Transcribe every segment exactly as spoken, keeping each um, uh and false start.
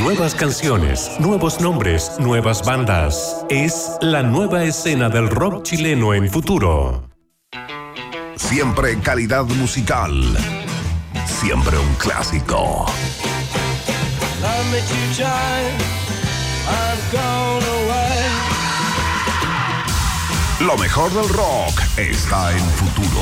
Nuevas canciones, nuevos nombres, nuevas bandas. Es la nueva escena del rock chileno en Futuro. Siempre calidad musical. Siempre un clásico. Lo mejor del rock está en Futuro.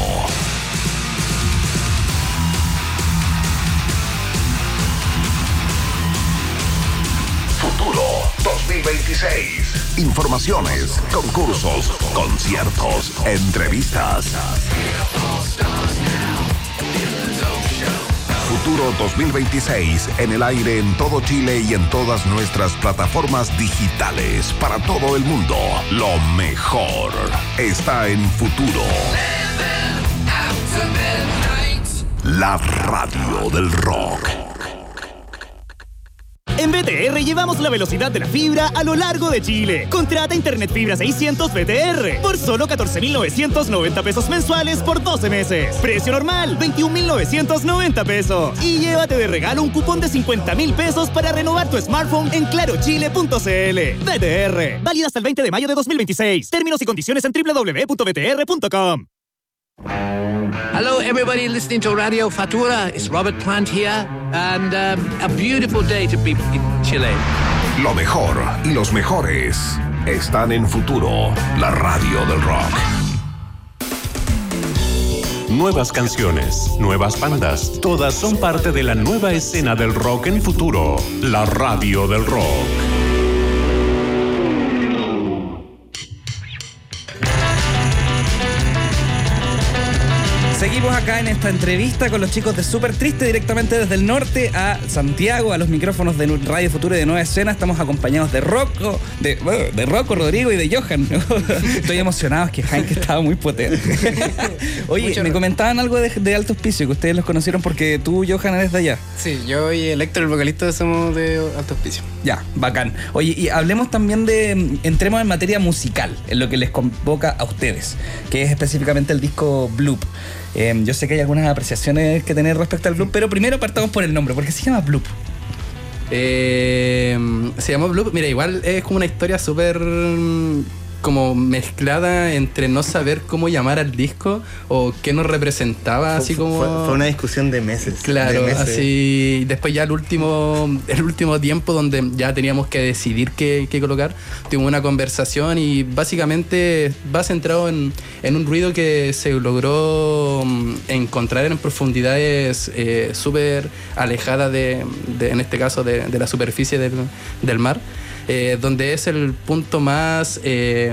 Futuro dos mil veintiséis. Informaciones, concursos, conciertos, entrevistas. Futuro dos mil veintiséis en el aire en todo Chile y en todas nuestras plataformas digitales para todo el mundo. Lo mejor está en Futuro. La radio del rock. En B T R llevamos la velocidad de la fibra a lo largo de Chile. Contrata Internet Fibra seiscientos B T R por solo catorce mil novecientos noventa pesos mensuales por doce meses. Precio normal, veintiún mil novecientos noventa pesos. Y llévate de regalo un cupón de cincuenta mil pesos para renovar tu smartphone en claro chile punto c l. B T R, válida hasta el veinte de mayo de dos mil veintiséis. Términos y condiciones en doble u doble u doble u punto b t r punto com. Hello, everybody listening to Radio Futura. It's Robert Plant here, and um, a beautiful day to be in Chile. Lo mejor y los mejores están en Futuro, la radio del rock. Nuevas canciones, nuevas bandas, todas son parte de la nueva escena del rock en Futuro, la radio del rock. Seguimos acá en esta entrevista con los chicos de Súper Triste, directamente desde el norte a Santiago, a los micrófonos de Radio Futuro y de Nueva Escena. Estamos acompañados de Rocco, de, de Rocco, Rodrigo y de Johan. Estoy emocionado, es que Hank estaba muy potente. Oye, Mucho me comentaban algo de, de Alto Hospicio, que ustedes los conocieron porque tú, Johan, eres de allá. Sí, yo y el Héctor, el vocalista, somos de Alto Hospicio. Ya, bacán. Oye, y hablemos también de, entremos en materia musical, en lo que les convoca a ustedes, que es específicamente el disco Bloop. Eh, yo sé que hay algunas apreciaciones que tener respecto al Bloop, pero primero partamos por el nombre. ¿Por qué se llama Bloop? Eh, se llama Bloop. Mira, igual es como una historia súper como mezclada entre no saber cómo llamar al disco o qué nos representaba, fue, así como... Fue, fue una discusión de meses. Claro, de meses. Así... Después ya el último, el último tiempo donde ya teníamos que decidir qué, qué colocar, tuvimos una conversación y básicamente va centrado en, en un ruido que se logró encontrar en profundidades eh, súper alejadas de, de, en este caso, de, de la superficie del, del mar. Eh, donde es el punto más, eh,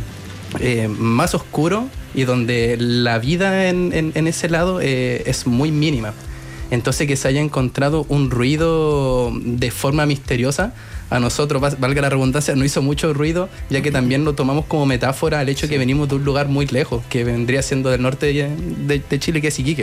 eh, más oscuro y donde la vida en, en, en ese lado eh, es muy mínima. Entonces que se haya encontrado un ruido de forma misteriosa, a nosotros, valga la redundancia, no hizo mucho ruido, ya que también lo tomamos como metáfora al hecho de sí. que venimos de un lugar muy lejos, que vendría siendo del norte de, de, de Chile, que es Iquique.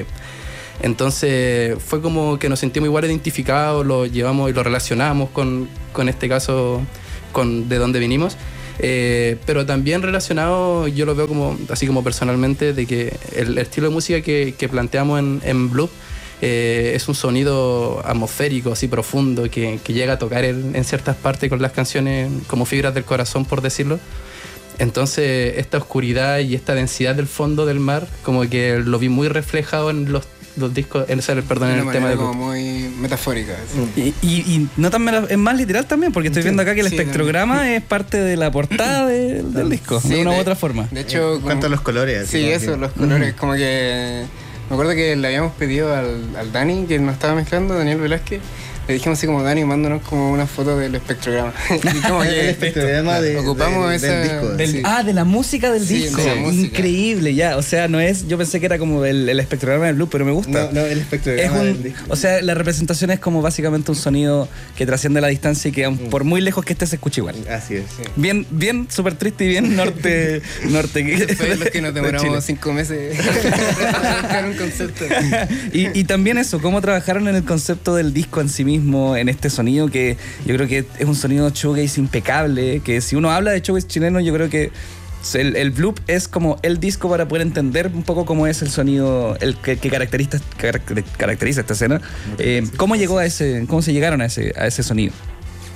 Entonces fue como que nos sentimos igual identificados, lo llevamos y lo relacionamos con, con este caso, con de dónde vinimos, eh, pero también relacionado, yo lo veo como así como personalmente, de que el, el estilo de música que, que planteamos en, en Bloop eh, es un sonido atmosférico, así profundo, que, que llega a tocar en, en ciertas partes con las canciones como fibras del corazón, por decirlo. Entonces esta oscuridad y esta densidad del fondo del mar como que lo vi muy reflejado en los los discos, en, perdón, en el tema de como muy metafórica. Sí. Y, y, y no tan meta, es más literal también, porque estoy sí, viendo acá que el sí, espectrograma también es parte de la portada de, del disco, sí, de una de, u otra forma. De hecho, en cuanto a los colores. Sí, eso, que... los colores, mm. como que me acuerdo que le habíamos pedido al, al Dani, que nos estaba mezclando, Daniel Velázquez. Le dijimos así como, Dani, mándanos como una foto del espectrograma. Y como que el espectrograma de, ocupamos de, esa, del disco. Del, sí. Ah, de la música del sí, disco. De la música. Increíble, ya. O sea, no es... Yo pensé que era como el, el espectrograma del Bloop, pero me gusta. No, no, el espectrograma es un, del disco. O sea, la representación es como básicamente un sonido que trasciende la distancia y que mm. por muy lejos que esté se escucha igual. Así es. Sí. Bien, bien Súper Triste y bien norte... norte Fue los que nos demoramos cinco meses para buscar un concepto. y, y también eso, cómo trabajaron en el concepto del disco en sí mismo, en este sonido que yo creo que es un sonido shoegaze impecable, que si uno habla de shoegaze chileno, yo creo que el, el Bloop es como el disco para poder entender un poco cómo es el sonido, el que, que caracteriza, caracteriza esta escena. Eh, ¿Cómo llegó a ese, cómo se llegaron a ese, a ese sonido?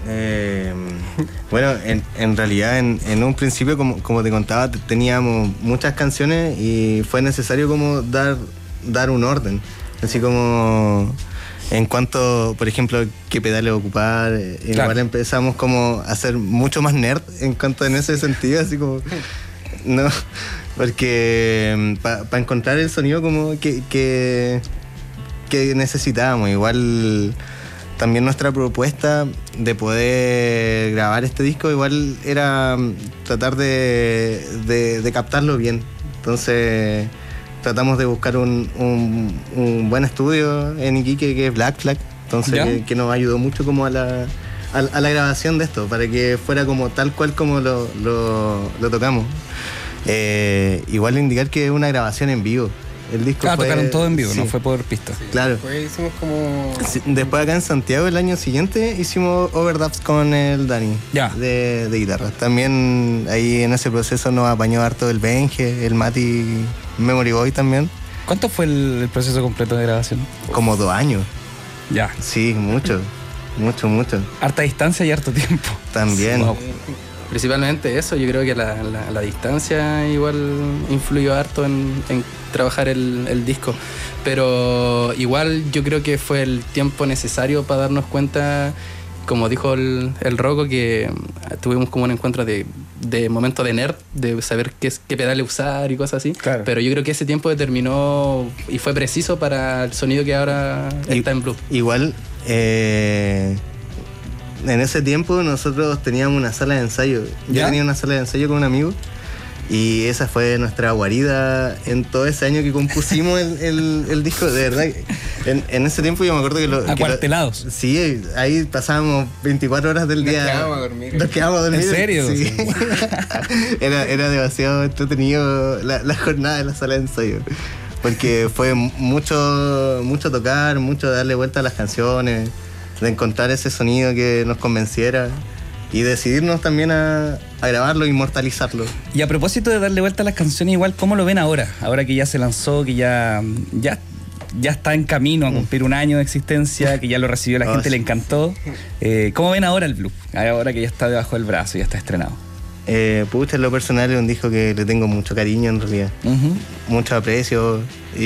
Eh, bueno, en, en realidad en, en un principio, como, como te contaba, t- teníamos muchas canciones y fue necesario como dar, dar un orden. Así como en cuanto, por ejemplo, qué pedales ocupar, eh, Claro. igual empezamos como a ser mucho más nerd en cuanto en ese sentido, así como... No, porque para pa encontrar el sonido como que, que, que necesitábamos, igual... También nuestra propuesta de poder grabar este disco igual era tratar de, de, de captarlo bien. Entonces tratamos de buscar un, un, un buen estudio en Iquique que es Black Flag. Entonces que, que nos ayudó mucho como a la, a, a la grabación de esto, para que fuera como tal cual como lo, lo, lo tocamos. Eh, igual indicar que es una grabación en vivo. El disco Claro, fue, tocaron todo en vivo, sí. no fue por pista. Claro. Después hicimos como... Sí, después acá en Santiago el año siguiente hicimos overdubs con el Dani Ya. de, de guitarra. También ahí en ese proceso nos apañó harto el Benje, el Mati Memory Boy también. ¿Cuánto fue el, el proceso completo de grabación? Como dos años. Ya. Sí, mucho, mucho, mucho. Harta distancia y harto tiempo. También. Wow. Principalmente eso, yo creo que la, la, la distancia igual influyó harto en, en trabajar el, el disco, pero igual yo creo que fue el tiempo necesario para darnos cuenta, como dijo el, el Rocco, que tuvimos como un encuentro de, de momento de nerd, de saber qué, qué pedales usar y cosas así, Claro. pero yo creo que ese tiempo determinó y fue preciso para el sonido que ahora I- está en Blue. Igual, eh, en ese tiempo nosotros teníamos una sala de ensayo. Yo ¿Ya? tenía una sala de ensayo con un amigo y esa fue nuestra guarida en todo ese año que compusimos el, el, el disco. De verdad, en, en ese tiempo yo me acuerdo que lo... que lo- Acuartelados. sí, ahí pasábamos veinticuatro horas del Nos día. quedábamos a dormir. Nos quedábamos a dormir. ¿En serio? Sí. era, era demasiado entretenido la, la jornada de la sala de ensayo. Porque fue mucho, mucho tocar, mucho darle vuelta a las canciones, de encontrar ese sonido que nos convenciera y decidirnos también a, a grabarlo e inmortalizarlo. Y a propósito de darle vuelta a las canciones, igual, ¿cómo lo ven ahora? Ahora que ya se lanzó, que ya, ya, ya está en camino a cumplir un año de existencia, que ya lo recibió la Oh, gente, sí. le encantó. Eh, ¿Cómo ven ahora el Blue? Ahora que ya está debajo del brazo, ya está estrenado. Eh, pucha, en lo personal es un disco que le tengo mucho cariño en realidad, Ujú. mucho aprecio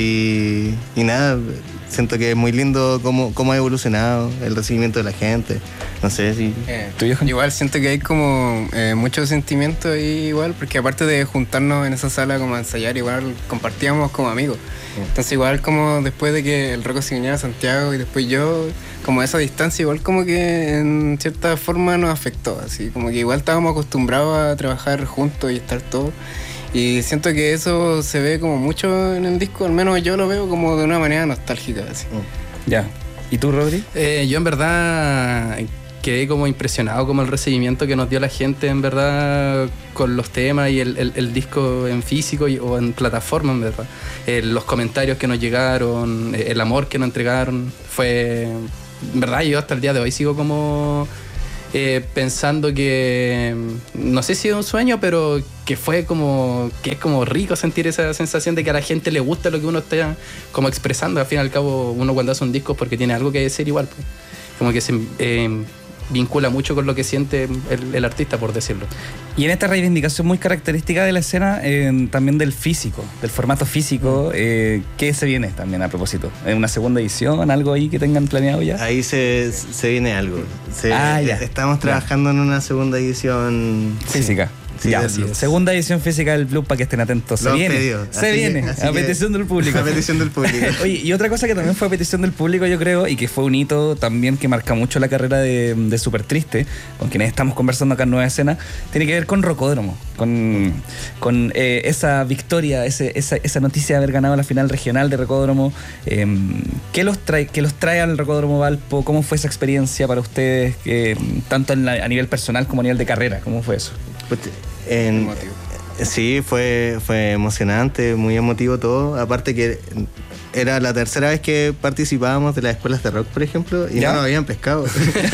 y, y nada, siento que es muy lindo cómo, cómo ha evolucionado el recibimiento de la gente. No sé si... Eh, ¿Tú, Johan? igual siento que hay como eh, mucho sentimiento ahí igual, porque aparte de juntarnos en esa sala como a ensayar, igual compartíamos como amigos. Entonces igual como después de que el Rocco se viniera a Santiago y después yo, como esa distancia igual como que en cierta forma nos afectó, así como que igual estábamos acostumbrados a trabajar juntos y estar todos. Y siento que eso se ve como mucho en el disco, al menos yo lo veo como de una manera nostálgica, así. Ya. ¿Y tú, Rodri? Eh, yo en verdad quedé como impresionado como el recibimiento que nos dio la gente en verdad con los temas y el, el, el disco en físico y, o en plataforma en verdad. Eh, los comentarios que nos llegaron, eh, el amor que nos entregaron, fue... En verdad yo hasta el día de hoy sigo como eh, pensando que, no sé si es un sueño, pero que fue como, que es como rico sentir esa sensación de que a la gente le gusta lo que uno está como expresando. Al fin y al cabo uno cuando hace un disco es porque tiene algo que decir igual, pues. Como que se eh, vincula mucho con lo que siente el, el artista, por decirlo. Y en esta reivindicación muy característica de la escena, eh, también del físico, del formato físico, eh, ¿qué se viene también a propósito? ¿En una segunda edición, algo ahí que tengan planeado ya? Ahí se, se viene algo. Se- Ah, ya. Estamos trabajando en una segunda edición Física. Sí, ya, del sí. Blue. Segunda edición física del Blue para que estén atentos. Se Lo han viene. pedido, Se así viene. que- así a que- petición del público. A petición del público. Oye, y otra cosa que también fue a petición del público, yo creo, y que fue un hito también que marca mucho la carrera de, de Súper Triste, con quienes estamos conversando acá en Nueva Escena, tiene que ver con Rocódromo, con, con eh, esa victoria, ese, esa, esa noticia de haber ganado la final regional de Rocódromo. Eh, ¿qué, los trae, ¿Qué los trae al Rocódromo Valpo? ¿Cómo fue esa experiencia para ustedes, eh, tanto en la- a nivel personal como a nivel de carrera? ¿Cómo fue eso? Pucha, en- Emotivo. Sí, fue, fue emocionante, muy emotivo todo. Aparte que era la tercera vez que participábamos de las escuelas de rock, por ejemplo, y ¿Ya? no nos habían pescado.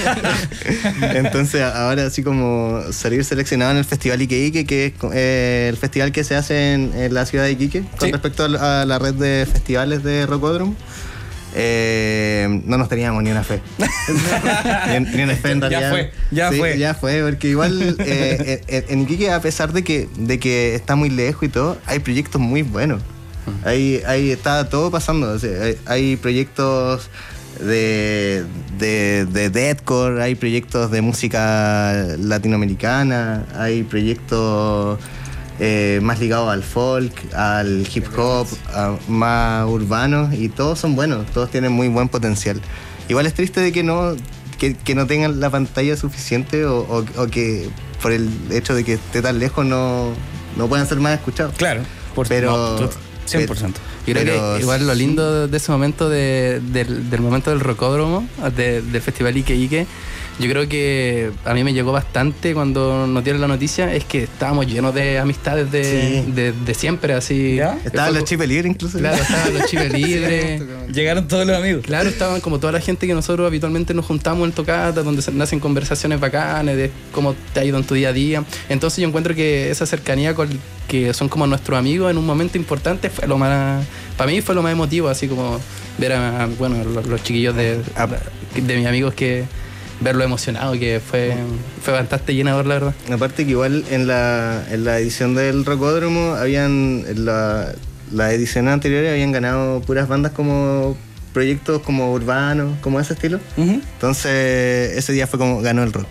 Entonces ahora así como salir seleccionado en el Festival Iquique, que es eh, el festival que se hace en, en la ciudad de Iquique, con Sí. respecto a la, a la red de festivales de Rocódromo. eh, no nos teníamos ni una fe. ni, ni una fe en realidad. Ya fue, ya sí, fue. Ya fue, porque igual eh, en, en Iquique, a pesar de que, de que está muy lejos y todo, hay proyectos muy buenos. Ahí, ahí está todo pasando. O sea, hay, hay proyectos de, de, de deathcore, hay proyectos de música latinoamericana, hay proyectos eh, más ligados al folk, al hip hop, a, más urbanos, y todos son buenos, todos tienen muy buen potencial. Igual es triste de que no, que, que no tengan la pantalla suficiente o, o, o que por el hecho de que esté tan lejos no, no puedan ser más escuchados. Claro, por, pero no, cien por ciento. Yo creo Pero que igual lo sí. lindo de ese momento de, del, del momento del rocódromo, de, del festival Ike Ike, yo creo que a mí me llegó bastante cuando nos dieron la noticia, es que estábamos llenos de amistades de, Sí. de, de siempre, así. ¿Ya? Estaban Fue- los chipes libres incluso. Claro, estaban los chipes libres. Llegaron todos los amigos. Claro, estaban como toda la gente que nosotros habitualmente nos juntamos en tocata, donde se nacen conversaciones bacanas de cómo te ha ido en tu día a día. Entonces yo encuentro que esa cercanía con que son como nuestros amigos en un momento importante fue lo más, para mí fue lo más emotivo, así como ver a, bueno, los, los chiquillos de, de mis amigos, que verlo emocionado, que fue, fue bastante llenador, la verdad. Aparte que igual en la, en la edición del Rocódromo habían, en la, las ediciones anteriores habían ganado puras bandas como proyectos como urbanos, como ese estilo. Uh-huh. Entonces ese día fue como ganó el rock.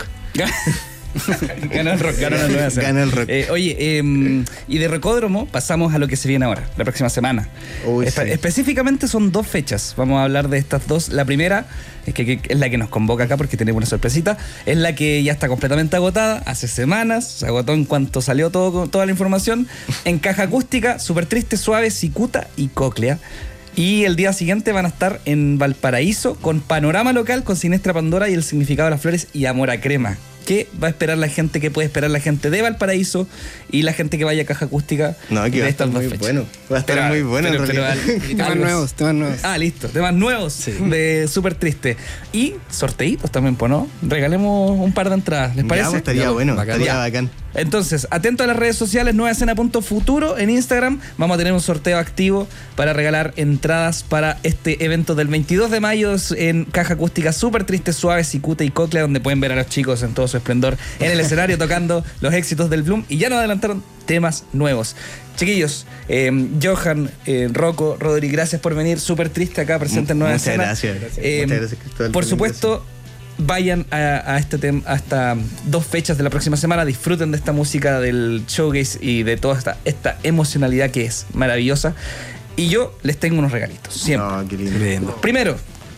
Ganó el rock, ganó la nueva escena. Ganó el rock. Eh, oye, eh, y de Rocódromo pasamos a lo que se viene ahora, la próxima semana. Uy, Espe- sí. Específicamente son dos fechas. Vamos a hablar de estas dos. La primera, es que, que es la que nos convoca acá porque tenemos una sorpresita, es la que ya está completamente agotada. Hace semanas, se agotó en cuanto salió todo, toda la información. En Caja Acústica, Súper Triste, Suave, Cicuta y Cóclea. Y el día siguiente van a estar en Valparaíso con Panorama Local, con Sinestra Pandora y El Significado de las Flores y Amor a Crema. ¿Qué va a esperar la gente? ¿Qué puede esperar la gente de Valparaíso y la gente que vaya a Caja Acústica No, aquí de va a estas estar dos muy fechas? bueno. Va a estar Pero- muy bueno pero- en pero realidad. al- Y temas algo- nuevos, temas nuevos. Ah, listo. Temas nuevos de Súper Triste. Y sorteitos también, pues, ¿no? Regalemos un par de entradas, ¿les Ya, parece? pues, estaría Ya, bueno, bacán. estaría Ya. bacán. Entonces, atento a las redes sociales, nueva escena punto futuro en Instagram. Vamos a tener un sorteo activo para regalar entradas para este evento del veintidós de mayo en Caja Acústica Súper Triste, Suave, Cicuta y Cóclea, donde pueden ver a los chicos en todo su esplendor en el escenario tocando los éxitos del Bloom. Y ya nos adelantaron temas nuevos. Chiquillos, eh, Johan, eh, Rocco, Rodri, gracias por venir. Súper Triste acá presente en Nueva Muchas Escena. gracias, gracias. Eh, Muchas gracias, Cristóbal, por por la supuesto, vayan a, a este tem- a estas dos fechas de la próxima semana, disfruten de esta música del showcase y de toda esta, esta emocionalidad que es maravillosa. Y yo les tengo unos regalitos, siempre. No, qué lindo. Primero,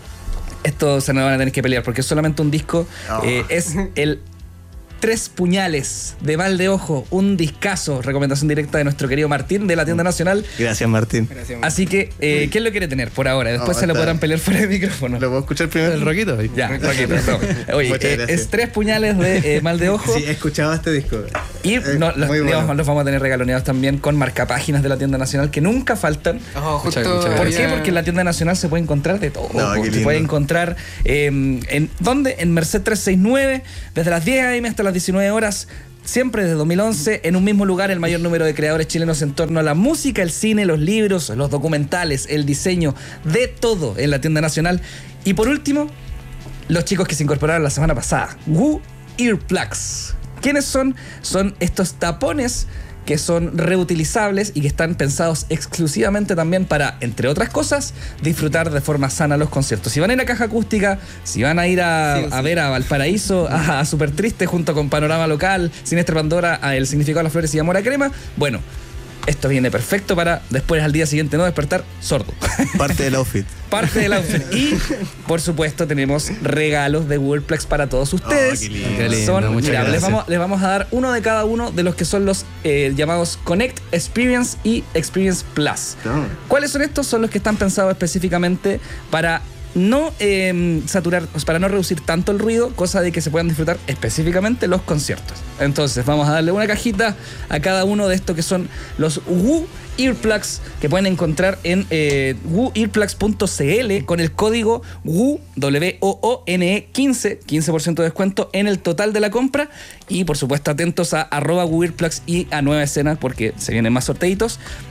esto se nos van a tener que pelear porque es solamente un disco. Oh. eh, es el Tres Puñales de Mal de Ojo, un discazo, recomendación directa de nuestro querido Martín de la tienda nacional. Gracias, Martín. Gracias, Así que, eh, ¿quién lo quiere tener por ahora? Después No, se lo está- podrán pelear fuera de micrófono. ¿Lo puedo escuchar primero? El roquito. Ya, Roquito, toma. Oye, Muchas eh, gracias. es Tres Puñales de eh, Mal de Ojo. Sí, he escuchado este disco. Y Eh, no, los, muy bueno. digamos, los vamos a tener regaloneados también con marcapáginas de la tienda nacional que nunca faltan. Oh, justo Muchas- muchas ¿Por gracias. qué? Porque en la tienda nacional se puede encontrar de todo. No, qué se lindo. puede encontrar eh, en ¿dónde? En Merced trescientos sesenta y nueve, desde las diez a eme hasta las diecinueve horas. Siempre desde dos mil once, en un mismo lugar, el mayor número de creadores chilenos en torno a la música, el cine, los libros, los documentales, el diseño, de todo en la tienda nacional. Y por último, los chicos que se incorporaron la semana pasada, Woo Earplugs. ¿Quiénes son? Son estos tapones que son reutilizables y que están pensados exclusivamente también para, entre otras cosas, disfrutar de forma sana los conciertos. Si van a ir a Caja Acústica, si van a ir a, Sí, sí. a ver a Valparaíso, a, a Súper Triste junto con Panorama Local, Sinestra Pandora, a El Significado de las Flores y Amor a Crema, bueno, esto viene perfecto para después al día siguiente no despertar sordo. Parte del outfit. Parte del outfit. Y, por supuesto, tenemos regalos de Wordplex para todos ustedes. Oh, qué lindo. Qué lindo, Son, muchas mira, les gracias. vamos, les vamos a dar uno de cada uno de los que son los eh, llamados Connect, Experience y Experience Plus. No. ¿Cuáles son estos? Son los que están pensados específicamente para no eh, saturar, o sea, para no reducir tanto el ruido, cosa de que se puedan disfrutar específicamente los conciertos. Entonces, vamos a darle una cajita a cada uno de estos que son los Woo Earplugs, que pueden encontrar en eh, woo earplugs punto c l con el código WOO, W O O N E quince, quince por ciento de descuento en el total de la compra. Y por supuesto atentos a arroba Woo Earplugs y a Nueva Escena porque se vienen más sorteitos.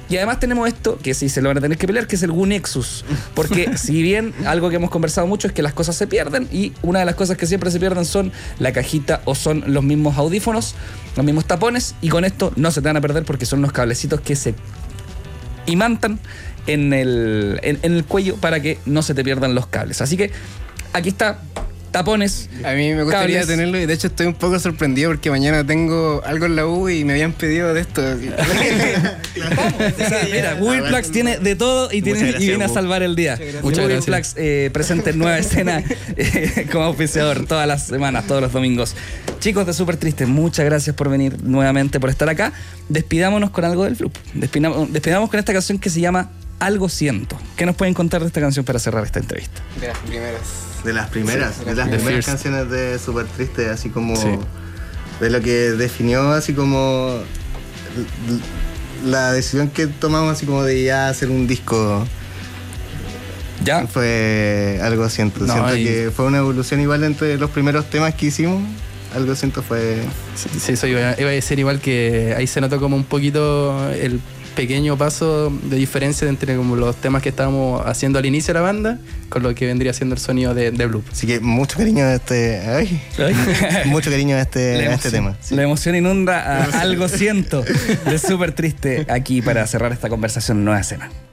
Y además tenemos esto, que sí se lo van a tener que pelear, que es el Gunexus. Porque si bien algo que hemos conversado mucho es que las cosas se pierden, y una de las cosas que siempre se pierden son la cajita o son los mismos audífonos, los mismos tapones, y con esto no se te van a perder porque son unos cablecitos que se imantan en el, en, en el cuello para que no se te pierdan los cables. Así que aquí está. Tapones. A mí me gustaría cables. tenerlo y de hecho estoy un poco sorprendido porque mañana tengo algo en la U y me habían pedido de esto. O sea, mira, Google Plugs tiene de todo y, tiene, gracias, y viene a Wu. salvar el día. Muchas Google gracias. Plugs eh, presente en Nueva Escena eh, como auspiciador todas las semanas, todos los domingos. Chicos de Súper Triste, muchas gracias por venir nuevamente, por estar acá. Despidámonos con algo del Floop. Despidamos, despidamos con esta canción que se llama Algo Siento. ¿Qué nos pueden contar de esta canción para cerrar esta entrevista? De las primeras. De las primeras, Sí, de las The primeras First. canciones de Súper Triste, así como Sí. de lo que definió así como l- la decisión que tomamos así como de ya hacer un disco. ¿Ya? Fue Algo Siento. No, Siento y- que fue una evolución igual entre los primeros temas que hicimos. Algo Siento fue... Sí, sí, eso iba, iba a decir igual que ahí se notó como un poquito el pequeño paso de diferencia entre como los temas que estábamos haciendo al inicio de la banda con lo que vendría siendo el sonido de, de Blue. Así que mucho cariño a este... Ay, mucho cariño a este, La a este emoción- tema. La emoción inunda a Algo Siento de Súper Triste aquí para cerrar esta conversación en Nueva Escena.